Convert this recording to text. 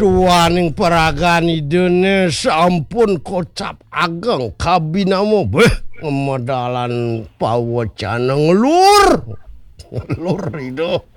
Duaning paragani dene sampun kocap ageng kabinamo medalan pawacana ngelur itu